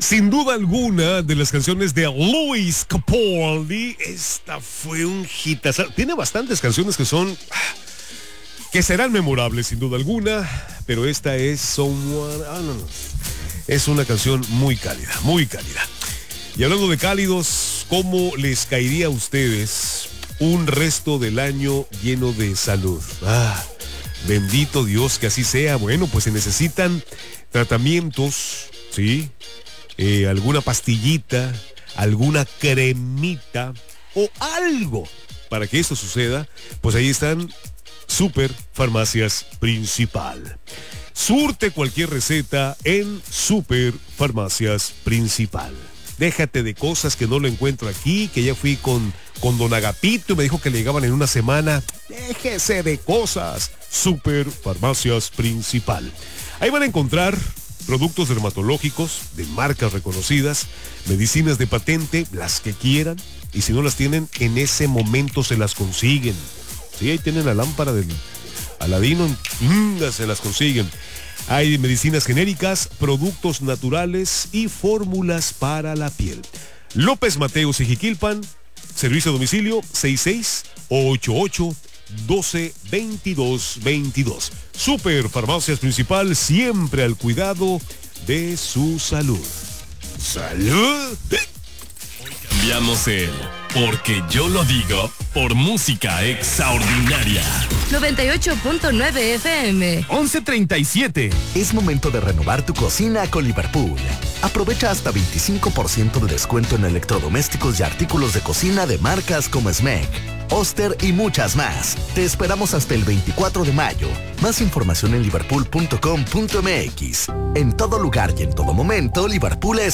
Sin duda alguna de las canciones de Luis Capaldi, esta fue un hitazo. Tiene bastantes canciones que serán memorables sin duda alguna, pero esta es Someone, es una canción muy cálida, muy cálida. Y hablando de cálidos, ¿cómo les caería a ustedes un resto del año lleno de salud? Bendito Dios que así sea. Bueno, pues se necesitan tratamientos, ¿sí? Alguna pastillita, alguna cremita o algo para que esto suceda. Pues ahí están Super Farmacias Principal. Surte cualquier receta en Super Farmacias Principal. Déjate de cosas que no lo encuentro aquí, que ya fui con don Agapito y me dijo que le llegaban en una semana. Déjese de cosas. Super Farmacias Principal. Ahí van a encontrar productos dermatológicos de marcas reconocidas, medicinas de patente, las que quieran, y si no las tienen, en ese momento se las consiguen. Sí, ahí tienen la lámpara del Aladino, se las consiguen. Hay medicinas genéricas, productos naturales y fórmulas para la piel. López Mateos y Jiquilpan, servicio a domicilio 6688-122222. Super Farmacias Principal, siempre al cuidado de su salud. ¡Salud! Cambiamos el porque yo lo digo por música extraordinaria. 98.9 FM. 11:37. Es momento de renovar tu cocina con Liverpool. Aprovecha hasta 25% de descuento en electrodomésticos y artículos de cocina de marcas como Smeg, Oster y muchas más. Te esperamos hasta el 24 de mayo. Más información en liverpool.com.mx. En todo lugar y en todo momento, Liverpool es